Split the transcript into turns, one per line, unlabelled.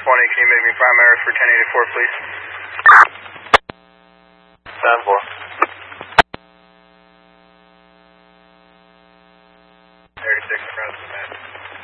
can you make me primary for 1084, please?
10-4.
36 across the map.